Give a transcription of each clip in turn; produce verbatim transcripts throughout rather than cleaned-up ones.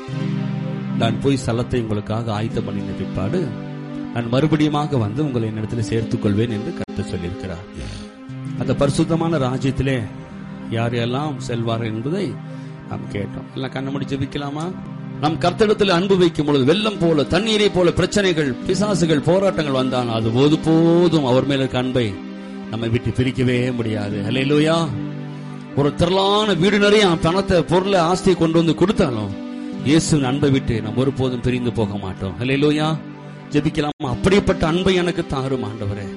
நான் போய் ஸ்தலத்தை உங்களுக்காக ஆயத்தம் பண்ணின பிற்பாடு நான் மறுபடியுமாக வந்து உங்களை என்னிடத்தில் சேர்த்துக் கொள்வேன் என்று கர்த்தர் சொல்லியிருக்கிறார். அந்த பரிசுத்தமான ராஜ்யத்திலே யார் எல்லாம் செல்வார்கள் என்பதை நாம் கேட்டோம். எல்லாம் கண்ண மூடி ஜெபிக்கலாமா? நம் கர்த்தரிடத்தில் அன்பு வைக்கும் பொழுது வெள்ளம் போல, தண்ணீரை போல பிரச்சனைகள், பிசாசுகள், போராட்டங்கள் வந்தான் அது போது போதும் அவர் மேல இருக்க அன்பை நம்மை விட்டு பிரிக்கவே முடியாது. அல்லேலூயா. ஒரு திரளான வீடு நிறைய பணத்தை, பொருளை, ஆஸ்தியை கொண்டு வந்து கொடுத்தாலும் இயேசுவின் அன்பை விட்டு நாம் ஒருபோதும் பிரிந்து போக மாட்டோம். அல்லேலூயா. ஜெபிக்கலாமா? அப்படிப்பட்ட அன்பை எனக்கு தாரும் ஆண்டவரே.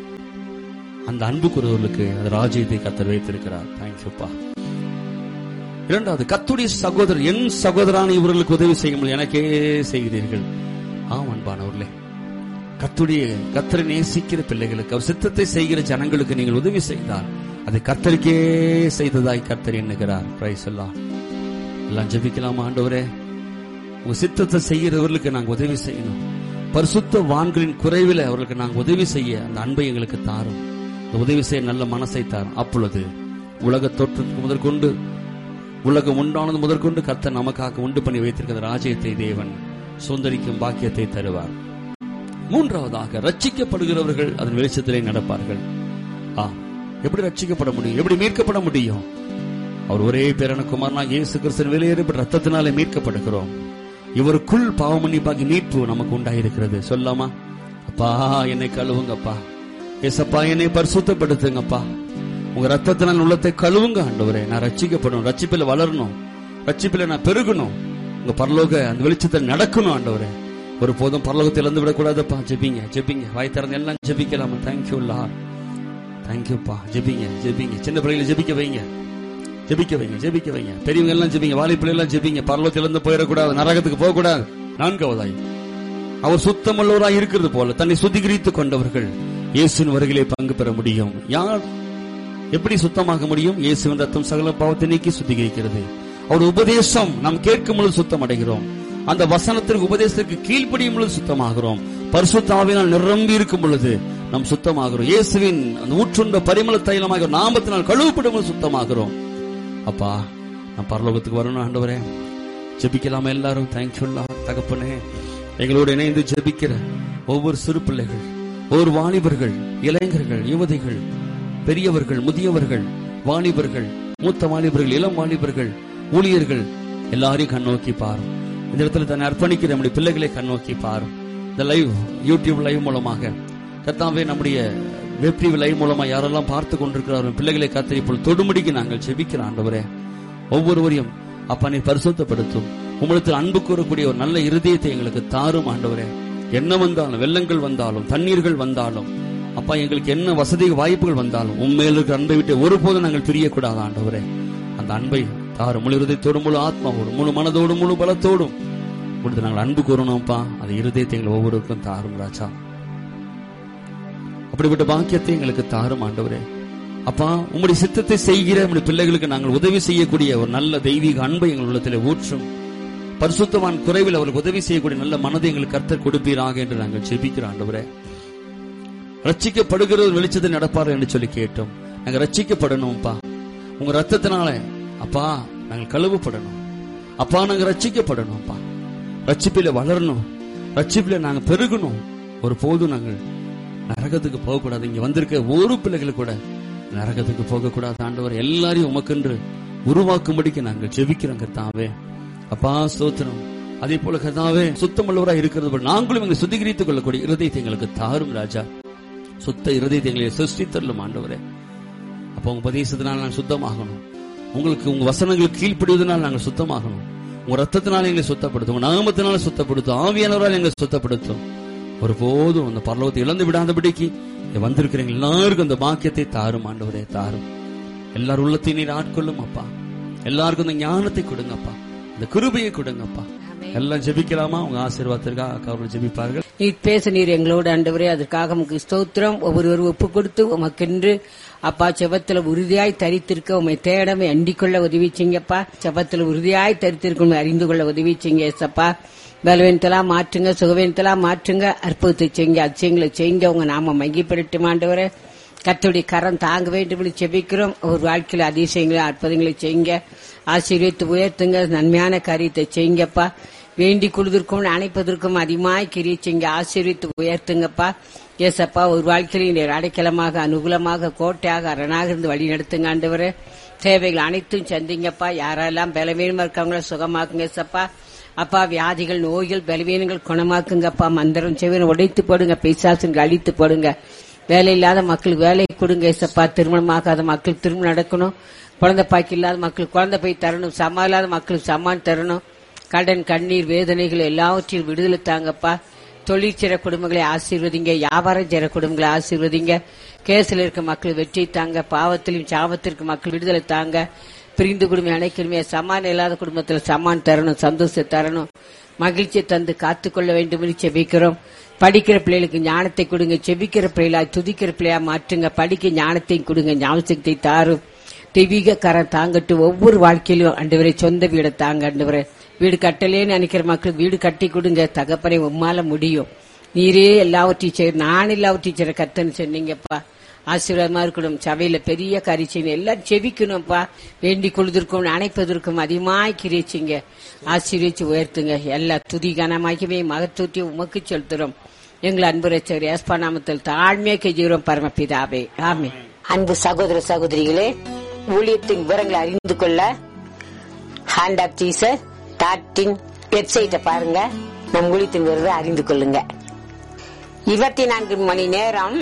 அந்த அன்புக்குரியவர்களுக்கு அந்த ராஜ்யத்தை கர்த்தர் வைத்திருக்கிறார். தேங்க்யூப்பா. இரண்டாவது, கர்த்தருடைய சகோதரர், என் சகோதரான இவர்களுக்கு உதவி செய்ய முடியும், எனக்கே செய்கிறீர்கள். ஆம் அன்பானவர்களே, கர்த்தருடைய கர்த்தரை நேசிக்கிற பிள்ளைகளுக்கு, அவர் சித்தத்தை செய்கிற ஜனங்களுக்கு நீங்கள் உதவி செய்தால் அதை கர்த்தருக்கே செய்ததாய் கர்த்தர் எண்ணுகிறார். பிரைஸ் எல்லாம் எல்லாம் ஜெபிக்கலாமா? ஆண்டவரே, உங்க சித்தத்தை செய்கிறவர்களுக்கு நாங்கள் உதவி செய்யணும். பரிசுத்த வான்களின் குறைவில் அவர்களுக்கு நாங்கள் உதவி செய்ய அந்த அன்பை எங்களுக்கு தாரும். உதவி செய்ய நல்ல மனசை தாரும். அப்பொழுது உலக தோற்றத்துக்கு முதற்கொண்டு, உலகம் உண்டானது முதற்கொண்டு கர்த்தர் நமக்காக உண்டு பண்ணி வைத்திருக்கிற ராஜ்யத்தை தேவன் சுதந்தரிக்கும் பாக்கியத்தை தருவார். மூன்றாவதாக, ரட்சிக்கப்படுகிறவர்கள் அதன் வெளிச்சத்திலே நடப்பார்கள். ஆ, எப்படி ரட்சிக்கப்பட முடியும்? எப்படி மீட்கப்பட முடியும்? அவர் ஒரே பேரான குமாரனாக இயேசு கிறிஸ்துவின் வெளியேறப்பட்ட ரத்தத்தினாலே மீட்கப்படுகிறோம். இவருக்குள் பாவமன்னிப்பாகி மீட்பு நமக்கு உண்டாயிருக்கிறது. சொல்லாமா? அப்பா என்னை கழுவுங்கப்பா, ஏசப்பா என்னை பரிசுத்தப்படுத்துங்கப்பா, உங்க ரத்தத்தினால் உள்ளத்தை கழுவுங்க ஆண்டவரே. நான் ரட்சிக்கப்படணும், ரட்சிப்பில வளரணும், ரட்சிப்பில நான் பெருகணும், உங்க பரலோக அந்த வெளிச்சத்தில் நடக்கணும் ஆண்டவரே. ஒரு போதும் பரலோகத்தில் இழந்து விடக்கூடாதப்பா. ஜெபிங்க, ஜெபிங்க, வாய் திறந்து எல்லாம் ஜெபிக்கலாமா? தேங்க்யூ லார்ட், தேங்க்யூப்பா. ஜெபிங்க, ஜெபிங்க, சின்ன பிள்ளைகளை ஜெபிக்க வைங்க, ஜெபிக்க வைங்க, ஜெபிக்க வைங்க. பெரியவங்க எல்லாம் ஜெபிங்க, வாலி பிள்ளை எல்லாம் ஜெபிங்க. பரலோகத்தில் இருந்து போயிடக்கூடாது, நரகத்துக்கு போக கூடாது. நான்காவதாய், அவர் சுத்தமுள்ளவராய் இருக்கிறது போல தன்னை சுத்திகரித்துக் கொண்டவர்கள் இயேசுவின் வருகையிலே பங்கு பெற முடியும். யார் எப்படி சுத்தமாக முடியும்? இயேசுவின் ரத்தம் சகல பாவத்தை நீக்கி சுத்திகரிக்கிறது. அவர் உபதேசம் நாம் கேட்கும் பொழுது சுத்தம் அடைகிறோம். அந்த வசனத்திற்கு, உபதேசத்திற்கு கீழ்ப்படியும் பொழுது சுத்தமாகிறோம். பரிசுத்த ஆவியினால் நிரம்பி இருக்கும் பொழுது நாம் சுத்தமாகிறோம். இயேசுவின் அந்த ஊற்றுண்ட பரிமள தைலமாக நாமத்தினால் கழுவப்படும் பொழுது சுத்தமாகிறோம். அப்பா, நான் பரலோகத்துக்கு வரணும் ஆண்டவரே. ஜெபிக்கலாமா எல்லாரும்? தேங்க்யூ தகப்பனே. எங்களோடு இணைந்து ஜெபிக்கிற ஒவ்வொரு சிறு பிள்ளைகள், ஒவ்வொரு வாலிபர்கள், இளைஞர்கள், யுவதிகள், பெரியவர்கள், முதியவர்கள், வாலிபர்கள், மூத்த வாலிபர்கள், இளம் வாலிபர்கள், ஊழியர்கள் எல்லாரையும் கண்ணோக்கி பாரும். இந்த இடத்துல தன்னை அர்ப்பணிக்கிற நம்முடைய பிள்ளைகளை கண்ணோக்கி பாரும். இந்த லைவ், யூடியூப் லைவ் மூலமாக கர்த்தாவே, நம்முடைய வெப் டிவி லைவ் மூலமா யாரெல்லாம் பார்த்து கொண்டிருக்கிறார்கள் பிள்ளைகளை கர்த்தர் இப்பொழுது தொடுமுடிக்கு நாங்கள் ஜெபிக்கிறோம் ஆண்டவரே. ஒவ்வொருவரையும் அப்பா நீ பரிசுத்தப்படுத்தும். உம்மிடத்தில் அன்பு கூறக்கூடிய ஒரு நல்ல இருதயத்தை எங்களுக்கு தாரும் ஆண்டவரே. என்ன வந்தாலும், வெள்ளங்கள் வந்தாலும், தண்ணீர்கள் வந்தாலும், அப்பா எங்களுக்கு என்ன வசதி வாய்ப்புகள் வந்தாலும் உண்மையில் இருக்கிற அன்பை விட்டு ஒருபோதும் நாங்கள் பிரியக்கூடாது ஆண்டவரே. அந்த அன்பை தாரும். முழு இருதயத்தோடும், முழு ஆத்மாவோடும், முழு மனதோடும், முழு பலத்தோடும் கொடுத்து நாங்கள் அன்பு கூறணும்ப்பா. அந்த இருதயத்தை எங்கள் ஒவ்வொருவருக்கும் தாரும் ராஜா. அப்படிப்பட்ட பாக்கியத்தை எங்களுக்கு தாரும் ஆண்டவரே. அப்பா, உம்முடைய சித்தத்தை செய்கிற உம்முடைய பிள்ளைகளுக்கு நாங்கள் உதவி செய்யக்கூடிய ஒரு நல்ல தெய்வீக அன்பை எங்கள் உள்ளத்திலே ஊற்றும். பரிசுத்தவான் குறைவில் அவர்களுக்கு உதவி செய்யக்கூடிய நல்ல மனதை எங்களுக்கு கர்த்தர் கொடுப்பீராக என்று நாங்கள் ஜெபிக்கிறோம் ஆண்டவரே. ரட்சிக்கப்படுகிற ஒரு வெளிச்சத்தை நடப்பார் என்று சொல்லி கேட்டோம். நாங்கள் ரட்சிக்கப்படணும்ப்பா. உங்க ரத்தத்தினால அப்பா நாங்கள் கழுவப்படணும். அப்பா நாங்கள் ரட்சிக்கப்படணும்ப்பா. ரட்சிப்பில வளரணும், ரட்சிப்பில நாங்க பெருகணும். ஒரு போதும் நாங்கள் நரகத்துக்கு போகக்கூடாது. இங்க வந்திருக்க ஒரு பிள்ளைகள் கூட நரகத்துக்கு போகக்கூடாது ஆண்டவர். எல்லாரையும் உமக்கென்று உருவாக்கும்படிக்கு நாங்கள் ஜெபிக்கிறோம் கர்த்தாவே. அப்பா ஸ்தோத்திரம். அதே போல கர்த்தாவே, சுத்தமுள்ளவராக இருக்கிறது நாங்களும் எங்களை சுத்திகரித்துக் கொள்ளக்கூடிய இருதயத்தை எங்களுக்கு தாரும் ராஜா. சுத்த இருதயத்தை எங்களை சிருஷ்டித்தரலும் ஆண்டவரே. அப்ப உங்க உபதேசத்தினால் நாங்கள் சுத்தமாகணும். உங்களுக்கு உங்க வசனங்களுக்கு கீழ்ப்படுவதனால் நாங்கள் சுத்தமாகணும். உங்க ரத்தத்தினால எங்களை சுத்தப்படுத்தும், உங்க நாமத்தினால சுத்தப்படுத்தும், ஆவியானவரால் எங்களை சுத்தப்படுத்தும். ஒரு போதும் அந்த பரலோகத்தை இழந்து விடாதபடிக்கு வந்திருக்கிறீங்க எல்லாருக்கும் அந்த பாக்கியத்தை தாரும் ஆண்டவரே, தாரும். எல்லாரும் உள்ளத்தையும் நீர் ஆட்கொள்ளும் அப்பா. எல்லாருக்கும் அந்த ஞானத்தை கொடுங்கப்பா, இந்த கிருபையை கொடுங்கப்பா. எல்லாம் ஜெபிக்கலாமா? உங்க ஆசீர்வாதத்திற்காக அவர்கள் ஜெபிப்பார்கள். நீர் பேச நீர் எங்களோடு ஆண்டவரே, அதற்காக உமக்கு ஸ்தோத்திரம். ஒவ்வொருவரும் ஒப்பு கொடுத்து உமக்கென்று அப்பா செபத்துல உறுதியாய் தரித்திருக்க உண்மை தேடமை அண்டிக்கொள்ள உதவி செய்யுங்கப்பா. செபத்துல உறுதியாய் தரித்திருக்க அறிந்து கொள்ள உதவி செய்யுங்க ஏசப்பா. பலவீனத்தெல்லாம் மாற்றுங்க, சுகவீனத்தெல்லாம் மாற்றுங்க, அற்புதத்தை செய்யுங்க, அதிசயங்களை செய்யுங்க. உங்க நாம மையப்படட்டும் ஆண்டவரே. கர்த்தருடைய கரம் தாங்க வேண்டும் என்று செபிக்கிறோம். ஒரு வாழ்க்கையில அதிசயங்களை அற்புதங்களை செய்யுங்க, ஆசீர்வதித்து உயர்த்துங்க, நன்மையான காரியத்தை செய்யுங்கப்பா. வேண்டி கொள்வதற்கும் அணைப்பதற்கும் அதிகமாய் கிரியை செய்யுங்க, ஆசீர்வதித்து உயர்த்துங்கப்பா. ஏசப்பா, ஒரு வாழ்க்கையில் நீர் அடைக்கலமாக அனுகூலமாக கோட்டையாக அரணாக இருந்து வழி நடத்துங்க ஆண்டவரே. தேவைகள் அனைத்தும் சந்திங்கப்பா. யாரெல்லாம் பலவீனமா இருக்காங்களோ சுகமாக்குங்க ஏசப்பா. அப்பா, வியாதிகள் நோய்கள் பலவீனங்கள் குணமாக்குங்கப்பா. மந்திரம் செவியனை உடைத்து போடுங்க, பிசாசுகள் அழித்து போடுங்க. வேலை இல்லாத மக்களுக்கு வேலை கொடுங்க ஏசப்பா. திருமணமாகாத மக்களுக்கு திருமணம் நடக்கணும். குழந்தை பாக்கி இல்லாத மக்களுக்கு குழந்தை போய் தரணும். சமா இல்லாத மக்களுக்கு சமான் தரணும். கடன் கண்ணீர் வேதனைகள் எல்லாவற்றையும் விடுதலை தாங்கப்பா. தொழில் செய்ற குடும்பங்களை ஆசீர்வதிங்க, வியாபாரம் செய்ற குடும்பங்களை ஆசீர்வதிங்க. கேசில் இருக்க மக்கள் வெற்றி தாங்க, பாவத்திலும் சாபத்திற்கு மக்கள் விடுதலை தாங்க. பிரிந்து குடும்பம் அணைக்கணுமே, சமான் இல்லாத குடும்பத்தில் சமான் தரணும், சந்தோஷத்தை தரணும், மகிழ்ச்சியை தந்து காத்துக்கொள்ள வேண்டும் என்று செபிக்கிறோம். படிக்கிற பிள்ளைகளுக்கு ஞானத்தை கொடுங்க, செபிக்கிற பிள்ளைகளா துதிக்கிற பிள்ளையா மாற்றுங்க. படிக்க ஞானத்தையும் கொடுங்க, ஞாபகத்தை தாரும். தெய்வீக கரம் தாங்கட்டு. ஒவ்வொரு வாழ்க்கையிலும் ஆண்டவரே சொந்த வீடை தாங்க ஆண்டவரே. வீடு கட்டலேன்னு நினைக்கிற மக்களுக்கு வீடு கட்டி கொடுங்க. தகப்பனை உம்மால முடியும், நீரே எல்லாவற்றையும் செய்ய, நான் எல்லாவற்றையும் செய்ய கர்த்தன்னு சொன்னீங்கப்பா. ஆசீர்வாதமா இருக்கணும். சபையில பெரிய காரியம் எல்லாரும் செபிக்கணும்ப்பா. வேண்டிக் கொள்வதற்கும் அணைப்பதற்கும் அதிகமாய் கிரிச்சிங்க, ஆசீர்வதிச்சு உயர்த்துங்க. எல்லா துதி கனமாகவே மகத்துவத்தையும் உமக்கு செலுத்துறோம். எங்கள் அன்பு ரட்சகர் இயேசு நாமத்தில் தாழ்மையா கெஞ்சுகிறோம் பரமபிதாவே, ஆமென். அன்பு சகோதர சகோதரிகளே, ஊழியத்தின் விவரங்களை அறிந்து கொள்ள ஹேண்ட் ஆஃப் ஜீசஸ் டாட்டின் வெப்சைட்டை பாருங்க. நம் ஊழியத்தின் விவரத்தை அறிந்து கொள்ளுங்க. இருபத்தி நான்கு மணி நேரம்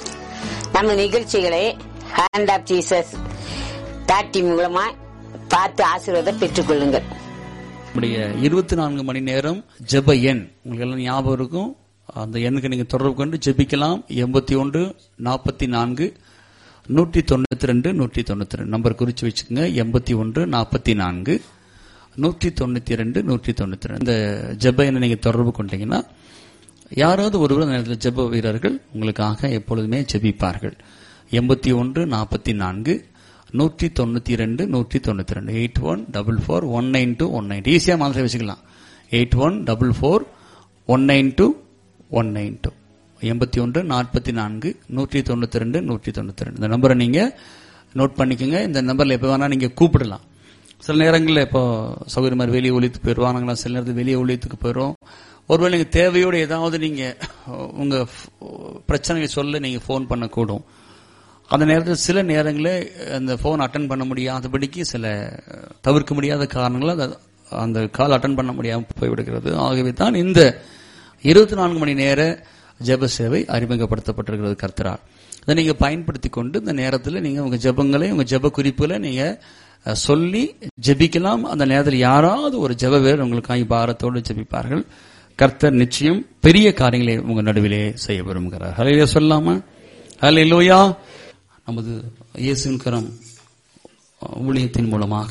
நம்ம நிகழ்ச்சிகளை ஹேண்ட் ஆஃப் ஜீசஸ் டாட்டின் மூலமா பார்த்து ஆசீர்வாதம் பெற்றுக் கொள்ளுங்கள். நம்முடைய இருபத்தி நான்கு மணி நேரம் ஜெப எண் உங்களுக்கு எல்லாம் ஞாபகம் இருக்கும். அந்த எண்ணுக்கு நீங்க தொடர்பு கொண்டு ஜெபிக்கலாம். எண்பத்தி ஒன்று நாற்பத்தி நான்கு நூற்றி தொண்ணூத்தி ரெண்டு நூற்றி தொண்ணூத்தி ரெண்டு நம்பர் குறிச்சு வச்சுக்கோங்க. எண்பத்தி ஒன்று நாற்பத்தி நான்கு நூற்றி தொண்ணூத்தி ரெண்டு நூற்றி தொண்ணூத்தி ரெண்டு இந்த ஜெப எண்ணை நீங்க தொடர்பு கொண்டீங்கன்னா யாராவது ஒருவர் அந்த நேரத்தில் ஜெப வீரர்கள் உங்களுக்காக எப்பொழுதுமே ஜெபிப்பார்கள். எண்பத்தி ஒன்று நாற்பத்தி நான்கு நூற்றி தொண்ணூத்தி ரெண்டு நூற்றி தொண்ணூத்தி ரெண்டு eight one double four one nine two one nine ஈஸியா மாதிரி வச்சுக்கலாம். Eight one double four one nine two one nine two எண்பத்தி ஒன்று நாற்பத்தி நான்கு நூற்றி தொண்ணூத்தி ரெண்டு நூற்றி தொண்ணூத்தி ரெண்டு இந்த நம்பரை நீங்க நோட் பண்ணிக்கோங்க. இந்த நம்பர்ல எப்ப வேணா நீங்க கூப்பிடலாம். சில நேரங்களில் இப்போ சௌகரிய மாதிரி வெளியே ஒழித்துக்கு போயிடுவாங்களா, சில நேரத்தில் வெளியே ஒழித்துக்கு போயிடும். ஒருவேளை நீங்க தேவையோடு ஏதாவது நீங்க உங்க பிரச்சனையை சொல்ல நீங்க போன் பண்ணக்கூடும். அந்த நேரத்தில் சில நேரங்களில் அந்த போன் அட்டன் பண்ண முடியாதபடிக்கு சில தவிர்க்க முடியாத காரணங்களால் அந்த கால் அட்டன் பண்ண முடியாமல் போய்விடுகிறது. ஆகவே தான் இந்த இருபத்தி நான்கு மணி நேர ஜெப சேவை அறிமுகப்படுத்தப்பட்டிருக்கிறது கர்த்தரால். இதை நீங்க பயன்படுத்தி கொண்டு இந்த நேரத்தில் நீங்க உங்க ஜெபங்களை உங்க ஜெப குறிப்புகளை நீங்க சொல்லி ஜெபிக்கலாம். அந்த நேரத்தில் யாராவது ஒரு ஜெப வீரர் உங்களுக்காக பாரத்தோடு ஜெபிப்பார்கள். கர்த்தர் நிச்சயம் பெரிய காரியங்களை உங்க நடுவிலே செய்ய விரும்புகிறார். ஹல்லேலூயா சொல்லாமா? ஹல்லேலூயா. நமது இயேசுவின் கரம் ஊழியத்தின் மூலமாக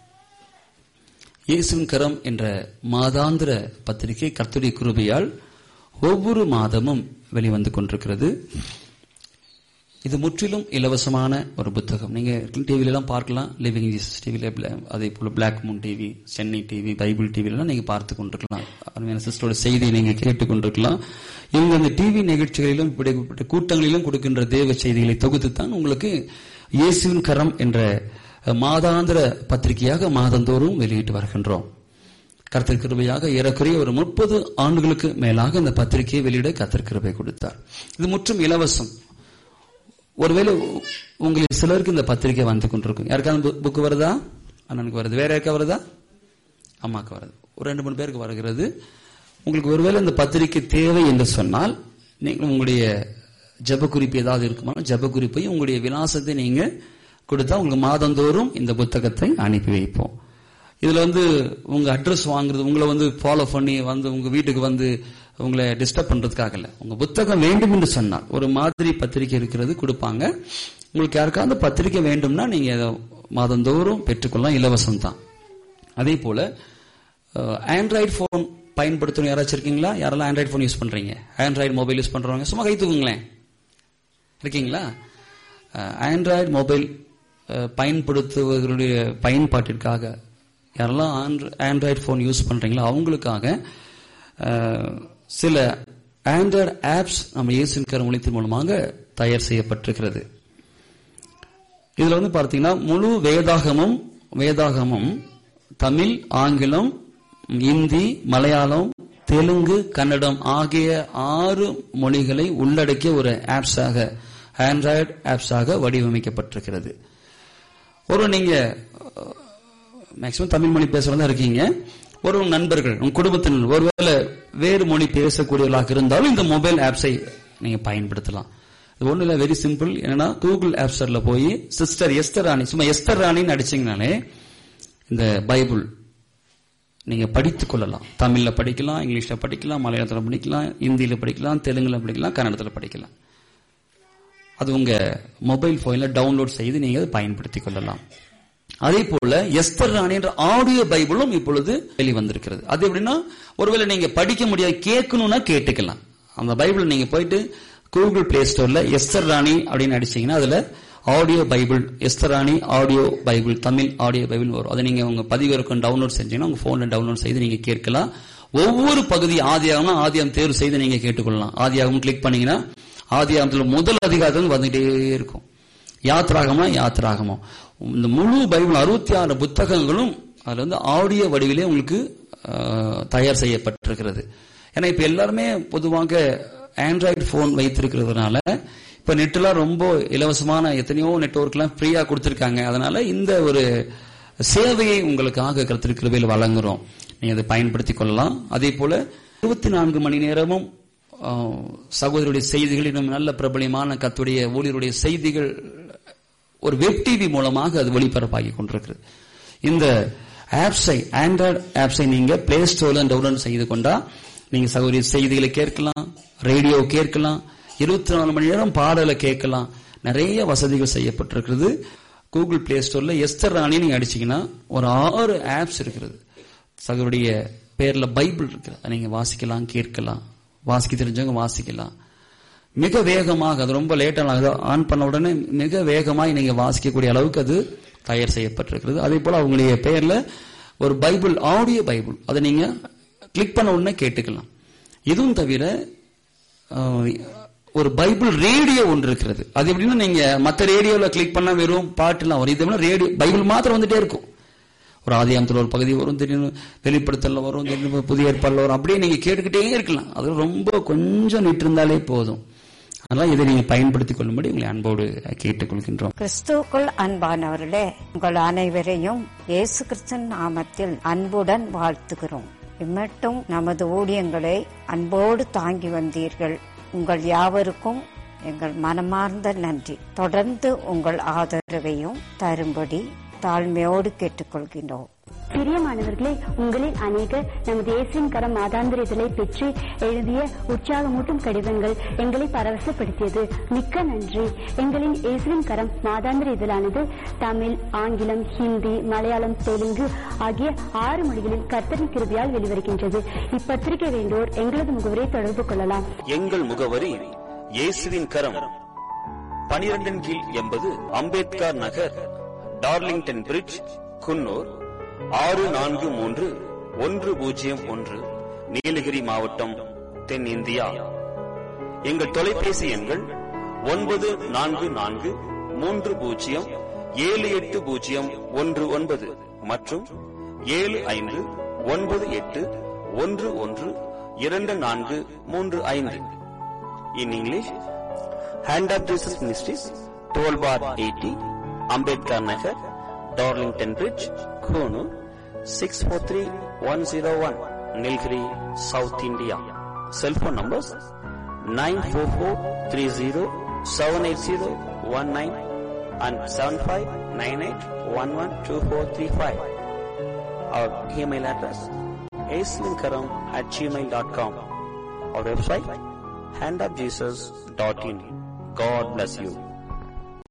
இயேசுவின் கரம் என்ற மாதாந்திர பத்திரிகை கர்த்தருடைய கிருபையால் ஒவ்வொரு மாதமும் வெளிவந்து கொண்டிருக்கிறது. இது முற்றிலும் இலவசமான ஒரு புத்தகம். நீங்க டிவில எல்லாம் பார்க்கலாம். லிவிங் ஜீசஸ் டிவில, அதே போல black Moon TV, Chennai TV, Bible TV எல்லாம் நீங்க பார்த்து கொண்டிருக்கலாம். அருமையான சிஸ்டரோட செய்தியை நீங்க கேட்டுக் கொண்டிருக்கலாம். இவங்க அந்த டிவி நிகழ்ச்சிகளிலும் இப்படிப்பட்ட கூட்டங்களிலும் கொடுக்கின்ற தேவ செய்திகளை தொகுத்துத்தான் உங்களுக்கு இயேசுவின் கரம் என்ற மாதாந்திர பத்திரிகையாக மாதந்தோறும் வெளியிட்டு வருகின்றோம். கர்த்தர் கிருபையாக ஏறக்குறைய ஒரு முப்பது ஆண்டுகளுக்கு மேலாக இந்த பத்திரிகையை வெளியிட கர்த்தர் கிருபை கொடுத்தார். இது முற்றும் இலவசம். ஒருவேளை உங்களுக்கு சிலருக்கு இந்த பத்திரிகை வந்து கொண்டிருக்கும். யாருக்காவது புக்கு வருதா? அண்ணனுக்கு வருது. வேற யாருக்கா வருதா? அம்மாக்கு வருது. ஒரு ரெண்டு மூணு பேருக்கு வருகிறது. உங்களுக்கு ஒருவேளை இந்த பத்திரிகை தேவை என்று சொன்னால் நீங்கள் உங்களுடைய ஜெப குறிப்பு ஏதாவது இருக்குமா, ஜெப குறிப்பையும் உங்களுடைய விலாசத்தை நீங்க கொடுத்தா உங்களுக்கு மாதந்தோறும் இந்த புத்தகத்தை அனுப்பி வைப்போம். இதுல வந்து உங்க அட்ரஸ் வாங்குறது, உங்களை வந்து ஃபாலோ பண்ணி வந்து உங்க வீட்டுக்கு வந்து உங்களை டிஸ்டர்ப் பண்றதுக்காக இல்ல. உங்க புத்தகம் வேண்டும் என்று சொன்னால் ஒரு மாதிரி பத்திரிகை இருக்கிறது கொடுப்பாங்க. உங்களுக்கு யாருக்காவது பத்திரிகை வேண்டும்னா நீங்க மாதந்தோறும் பெற்றுக்கொள்ளலாம், இலவசம் தான். அதே போல ஆண்ட்ராய்டு போன் பயன்படுத்தணும் யாராச்சும் இருக்கீங்களா? யாரெல்லாம் ஆண்ட்ராய்டு போன் யூஸ் பண்றீங்க? ஆண்ட்ராய்டு மொபைல் யூஸ் பண்றவங்க சும்மா கை தூக்குங்களேன். இருக்கீங்களா? ஆண்ட்ராய்டு மொபைல் பயன்படுத்துவர்களுடைய பயன்பாட்டிற்காக யாரெல்லாம் ஆண்ட்ராய்டு போன் யூஸ் பண்றீங்களோ அவங்களுக்காக சில ஆண்ட்ராய்டு ஆப்ஸ் நம்ம இயேசுவின் கரம் ஊழியத்தின் மூலமாக தயார் செய்யப்பட்டிருக்கிறது. இதுல வந்து பார்த்தீங்கன்னா முழு வேதாகமும் வேதாகமும் தமிழ், ஆங்கிலம், இந்தி, மலையாளம், தெலுங்கு, கன்னடம் ஆகிய ஆறு மொழிகளை உள்ளடக்கிய ஒரு ஆப்ஸாக, ஆண்ட்ராய்டு ஆப்ஸாக வடிவமைக்கப்பட்டிருக்கிறது. ஒரு நீங்க மேக்சிமம் தமிழ் மொழி பேசுறதா இருக்கீங்க, ஒரு நண்பர்கள் உங்க குடும்பத்தினர் ஒருவேளை வேறு மொழி பேசக்கூடியவர்களாக இருந்தாலும் இந்த மொபைல் ஆப்ஸை நீங்க பயன்படுத்தலாம். இது ஒண்ணு இல்ல, வெரி சிம்பிள். என்னன்னா கூகுள் ஆப் ஸ்டோர்ல போய் சிஸ்டர் எஸ்தர் ராணி, சும்மா எஸ்தர் ராணின்னு அடிச்சீங்கனாலே இந்த பைபிள் நீங்க படித்துக் கொள்ளலாம். தமிழ்ல படிக்கலாம், இங்கிலீஷ்ல படிக்கலாம், மலையாளத்துல படிக்கலாம், இந்தியில படிக்கலாம், தெலுங்குல படிக்கலாம், கன்னடத்துல படிக்கலாம். அது உங்க மொபைல் போன்ல டவுன்லோட் செய்து நீங்க பயன்படுத்திக் கொள்ளலாம். அதே போல எஸ்தர் ராணி என்ற ஆடியோ பைபிளும் இப்பொழுது வெளிவந்திருக்கிறது. அது எப்படின்னா, ஒருவேளை நீங்க படிக்க முடியாது, கேட்கணும்னா கேட்டுக்கலாம். அந்த பைபிள் நீங்க போயிட்டு கூகுள் பிளே ஸ்டோர்ல எஸ்தர் ராணி அப்படின்னு அடிச்சீங்கன்னா அதுல ஆடியோ பைபிள், எஸ்தர் ராணி audio Bible, Tamil audio Bible வரும். அதை நீங்க உங்க பதிவிறக்கம் டவுன்லோட் செஞ்சீங்கன்னா உங்க போன்ல டவுன்லோட் செய்து நீங்க கேட்கலாம். ஒவ்வொரு பகுதி ஆதியாகம்னா ஆதியாகம் தேர்வு செய்து நீங்க கேட்டுக்கொள்ளலாம். ஆதியாகம் கிளிக் பண்ணீங்கன்னா ஆதியாகத்துல முதல் அதிகாரத்தில் வந்துட்டே இருக்கும். யாத்ராகமா யாத்ராகமா இந்த முழு பைபிள் அறுபத்தி ஆறு புத்தகங்களும் அதுல வந்து ஆடியோ வடிவிலே உங்களுக்கு தயார் செய்யப்பட்டிருக்கிறது. ஏன்னா இப்ப எல்லாருமே பொதுவாக ஆண்ட்ராய்டு போன் வைத்திருக்கிறதுனால இப்ப நெட்லாம் ரொம்ப இலவசமான எத்தனையோ நெட்வொர்க் எல்லாம் ஃப்ரீயா கொடுத்திருக்காங்க. அதனால இந்த ஒரு சேவையை உங்களுக்காக கர்த்தர் கிருபையில் வழங்குறோம். நீங்க அதை பயன்படுத்திக் கொள்ளலாம். அதே போல இருபத்தி நான்கு மணி நேரமும் சகோதரருடைய செய்திகள், இன்னும் நல்ல பிரபலியமான கர்த்தருடைய ஊழியருடைய செய்திகள் ஒரு வெப் டிவி மூலமாக அது ஒளிபரப்பாகி கொண்டிருக்கிறது. இந்த ஆப்ஸை, ஆண்ட்ராய்டு ஆப்ஸை நீங்க பிளே ஸ்டோர்ல டவுன்லோட் செய்து கொண்டா நீங்க சகோதரிய செய்திகளை கேட்கலாம், ரேடியோ கேட்கலாம், இருபத்தி நாலு மணி நேரம் பாடலை கேட்கலாம். நிறைய வசதிகள் செய்யப்பட்டிருக்கிறது. கூகுள் பிளே ஸ்டோர்ல எஸ்தர் ராணி நீங்க அடிச்சீங்கன்னா ஒரு ஆறு ஆப்ஸ் இருக்கிறது. சகோதரிய பேர்ல பைபிள் இருக்கு, நீங்க வாசிக்கலாம், கேட்கலாம், வாசிக்க தெரிஞ்சவங்க வாசிக்கலாம். மிக வேகமாக, அது ரொம்ப லேட்டாக ஆன் பண்ண உடனே மிக வேகமாக நீங்க வாசிக்கக்கூடிய அளவுக்கு அது தயார் செய்யப்பட்டிருக்கிறது. அதே போல அவங்களுடைய பெயர்ல ஒரு பைபிள், ஆடியோ பைபிள், அதை நீங்க கிளிக் பண்ண உடனே கேட்டுக்கலாம். இதுவும் தவிர ஒரு பைபிள் ரேடியோ ஒன்று இருக்கிறது. அது எப்படின்னா, நீங்க மற்ற ரேடியோல கிளிக் பண்ணா வெறும் பாட்டுலாம் வரும். இது ரேடியோ பைபிள் மாத்திரம் வந்துட்டே இருக்கும். ஒரு ஆதியாகமத்தில் ஒரு பகுதி வரும், திடீர்னு வெளிப்படுத்தல வரும், திடீர்னு புதிய ஏற்பாடுல வரும். அப்படியே நீங்க கேட்டுக்கிட்டே இருக்கலாம். அது ரொம்ப கொஞ்சம் நிட்டு இருந்தாலே போதும். அதனால இதை நீங்க பயன்படுத்திக் கொள்ளும்படி உங்களை அன்போடு கேட்டுக்கொள்கின்றோம். கிறிஸ்துவுக்குள் அன்பானவர்களே, உங்கள் அனைவரையும் இயேசு கிறிஸ்துவின் நாமத்தில் அன்புடன் வாழ்த்துகிறோம். இம்மட்டும் நமது ஊழியங்களை அன்போடு தாங்கி வந்தீர்கள். உங்கள் யாவருக்கும் எங்கள் மனமார்ந்த நன்றி. தொடர்ந்து உங்கள் ஆதரவையும் தரும்படி தாழ்மையோடு கேட்டுக்கொள்கின்றோம். பிரியமானவர்களே, உங்களில் அநேகர் நமது இயேசுவின் கரம் மாதாந்திர இதழை பெற்று எழுதிய உற்சாகமூட்டும் கடிதங்கள் எங்களை பரவசப்படுத்தியது. மிக்க நன்றி. எங்களின் இயேசுவின் கரம் மாதாந்திர இதழானது தமிழ், ஆங்கிலம், ஹிந்தி, மலையாளம், தெலுங்கு ஆகிய ஆறு மொழிகளில் கர்த்தரின் கிருபையால் வெளிவருகின்றது. இப்பத்திரிகை வேண்டோர் எங்களது முகவரியை தொடர்பு கொள்ளலாம். எங்கள் முகவரி இயேசுவின் கரம், பனிரெண்டின் கீழ் எண்பது அம்பேத்கர் நகர், டார்லிங்டன் பிரிட்ஜ், குன்னூர் ஆறு நான்கு மூன்று ஒன்று பூஜ்ஜியம் ஒன்று, நீலகிரி மாவட்டம், தென்னிந்தியா. எங்கள் தொலைபேசி எண்கள் ஒன்பது நான்கு நான்கு மூன்று பூஜ்ஜியம் ஏழு எட்டு பூஜ்ஜியம் ஒன்று ஒன்பது மற்றும் ஏழு ஐந்து ஒன்பது எட்டு ஒன்று ஒன்று இரண்டு நான்கு மூன்று ஐந்து. In English, hand of Jesus ministries, twelve bar eighty, Ambedkar Nagar, Darlington bridge, Coonoor six four three one zero one, Nilgiri, south India. Cellphone numbers nine four four three zero seven eight zero one nine and seven five nine eight one one two four three five. Our email address aislinkaram at gmail dot com. Our website hand of jesus dot in. God bless you.